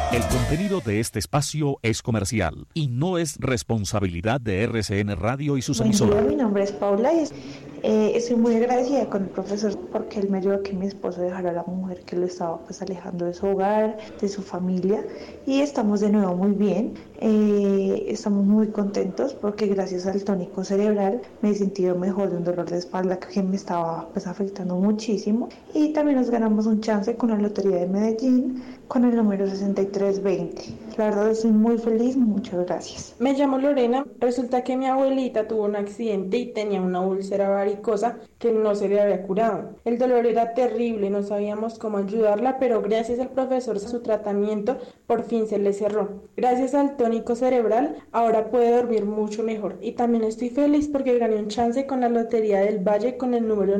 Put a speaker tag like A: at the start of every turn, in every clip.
A: El contenido de este espacio es comercial y no es responsabilidad de RCN Radio y sus emisoras.
B: Mi nombre es Paula y estoy muy agradecida con el profesor porque él me ayudó a que mi esposo dejara a la mujer que lo estaba alejando de su hogar, de su familia, y estamos de nuevo muy bien. Estamos muy contentos porque gracias al tónico cerebral me he sentido mejor de un dolor de espalda que me estaba afectando muchísimo, y también nos ganamos un chance con la Lotería de Medellín con el número 6320. La verdad estoy muy feliz, muchas gracias.
C: Me llamo Lorena. Resulta que mi abuelita tuvo un accidente y tenía una úlcera varicosa que no se le había curado. El dolor era terrible, no sabíamos cómo ayudarla, pero gracias al profesor su tratamiento por fin se le cerró. Gracias al tónico cerebral ahora puede dormir mucho mejor, y también estoy feliz porque gané un chance con la Lotería del Valle con el número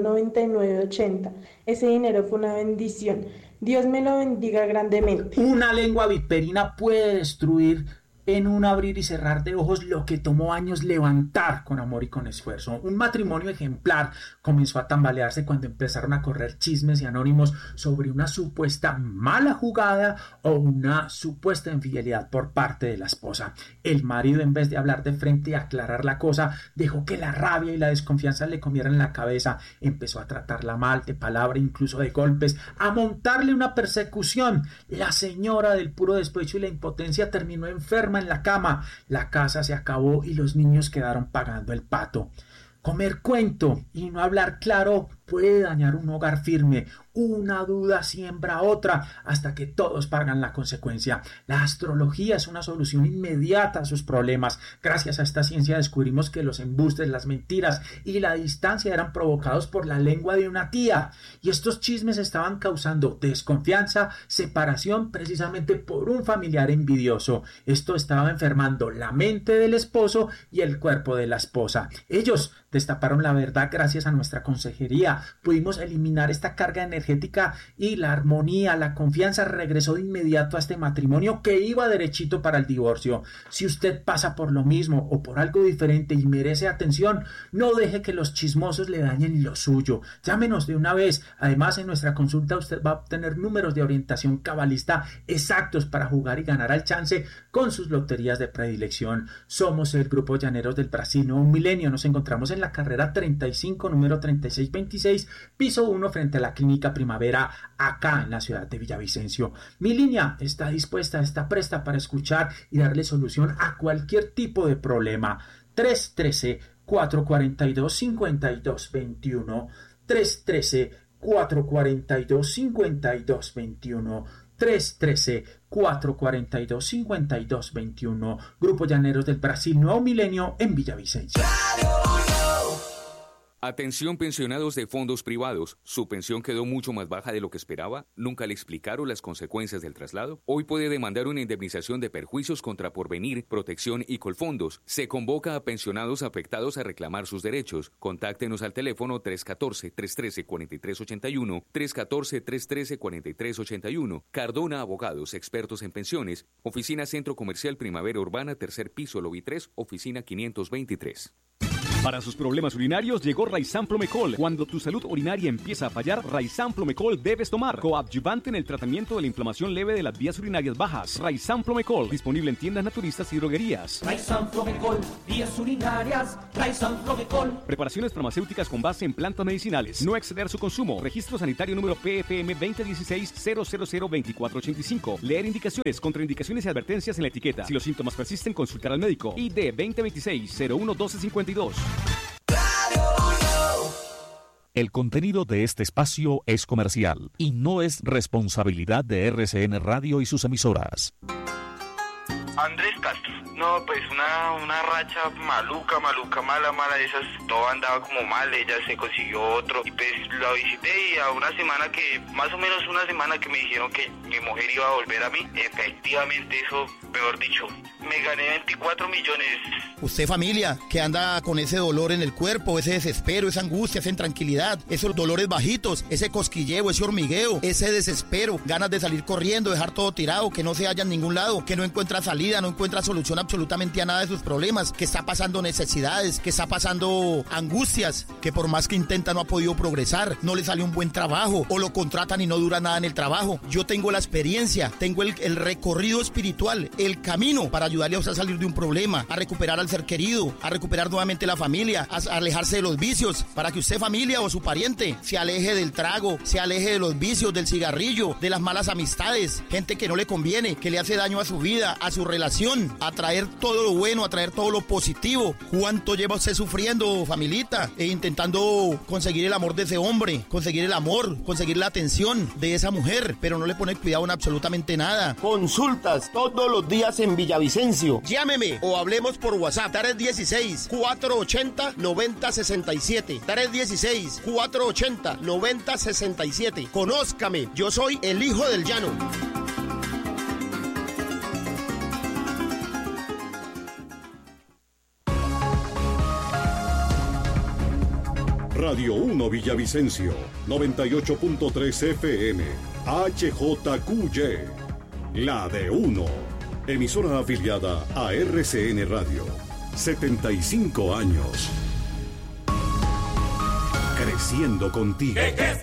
C: 9980. Ese dinero fue una bendición. Dios me lo bendiga grandemente.
D: Una lengua viperina puede destruir en un abrir y cerrar de ojos lo que tomó años levantar con amor y con esfuerzo. Un matrimonio ejemplar comenzó a tambalearse cuando empezaron a correr chismes y anónimos sobre una supuesta mala jugada o una supuesta infidelidad por parte de la esposa. El marido, en vez de hablar de frente y aclarar la cosa, dejó que la rabia y la desconfianza le comieran la cabeza. Empezó a tratarla mal, de palabra, incluso de golpes, a montarle una persecución. La señora, del puro despecho y la impotencia, terminó enferma en la cama. La casa se acabó y los niños quedaron pagando el pato. Comer cuento y no hablar claro puede dañar un hogar firme. Una duda siembra otra hasta que todos pagan la consecuencia. La astrología es una solución inmediata a sus problemas. Gracias a esta ciencia descubrimos que los embustes, las mentiras y la distancia eran provocados por la lengua de una tía. Y estos chismes estaban causando desconfianza, separación, precisamente por un familiar envidioso. Esto estaba enfermando la mente del esposo y el cuerpo de la esposa. Ellos destaparon la verdad gracias a nuestra consejería. Pudimos eliminar esta carga energética y la armonía, la confianza regresó de inmediato a este matrimonio que iba derechito para el divorcio. Si usted pasa por lo mismo o por algo diferente y merece atención, no deje que los chismosos le dañen lo suyo. Llámenos de una vez. Además, en nuestra consulta usted va a obtener números de orientación cabalista exactos para jugar y ganar al chance con sus loterías de predilección. Somos el Grupo Llaneros del Brasil Nuevo Milenio. Nos encontramos en la carrera 35, número 3626, piso 1, frente a la Clínica Primavera, acá en la ciudad de Villavicencio. Mi línea está dispuesta, está presta para escuchar y darle solución a cualquier tipo de problema. 313-442-5221, 313-442-5221, 313-442-5221. Grupo Llaneros del Brasil Nuevo Milenio en Villavicencio.
E: Atención pensionados de fondos privados. ¿Su pensión quedó mucho más baja de lo que esperaba? ¿Nunca le explicaron las consecuencias del traslado? Hoy puede demandar una indemnización de perjuicios contra Porvenir, Protección y Colfondos. Se convoca a pensionados afectados a reclamar sus derechos. Contáctenos al teléfono 314-313-4381, 314-313-4381. Cardona Abogados, expertos en pensiones. Oficina Centro Comercial Primavera Urbana, tercer piso, lobby 3, oficina 523.
A: Para sus problemas urinarios llegó Raizan Flomecol. Cuando tu salud urinaria empieza a fallar, Raizan Flomecol debes tomar. Coadyuvante en el tratamiento de la inflamación leve de las vías urinarias bajas. Raizan Flomecol, disponible en tiendas naturistas y droguerías.
F: Raizan Flomecol, vías urinarias. Raizan Flomecol.
A: Preparaciones farmacéuticas con base en plantas medicinales. No exceder su consumo. Registro sanitario número PFM 2016-0002485. Leer indicaciones, contraindicaciones y advertencias en la etiqueta. Si los síntomas persisten, consultar al médico. ID 2026-011252. El contenido de este espacio es comercial y no es responsabilidad de RCN Radio y sus emisoras.
G: Andrés Castro. No, pues una racha maluca, mala de esas. Todo andaba como mal, ella se consiguió otro. Y pues la visité y a más o menos una semana que me dijeron que mi mujer iba a volver a mí. Efectivamente eso, mejor dicho, me gané 24 millones.
H: Usted, familia, que anda con ese dolor en el cuerpo, ese desespero, esa angustia, esa intranquilidad, esos dolores bajitos, ese cosquilleo, ese hormigueo, ese desespero, ganas de salir corriendo, dejar todo tirado, que no se halla en ningún lado, que no encuentra salida, no encuentra solución absolutamente a nada de sus problemas, que está pasando necesidades, que está pasando angustias, que por más que intenta no ha podido progresar, no le sale un buen trabajo, o lo contratan y no dura nada en el trabajo. Yo tengo la experiencia, tengo el recorrido espiritual, el camino para ayudarle a usted a salir de un problema, a recuperar al ser querido, a recuperar nuevamente la familia, a alejarse de los vicios, para que usted, familia o su pariente, se aleje del trago, se aleje de los vicios, del cigarrillo, de las malas amistades, gente que no le conviene, que le hace daño a su vida, a su relación, a traer todo lo bueno, a traer todo lo positivo. ¿Cuánto lleva usted sufriendo, familita, intentando conseguir el amor de ese hombre, conseguir el amor, conseguir la atención de esa mujer, pero no le pone cuidado en absolutamente nada?
I: Consultas todos los días en Villavicencio.
H: Llámeme o hablemos por WhatsApp. 316-480-9067. 316-480-9067. Conózcame, yo soy el hijo del llano.
J: Radio 1 Villavicencio, 98.3 FM, HJQY, la de 1. Emisora afiliada a RCN Radio. 75 años. Creciendo contigo.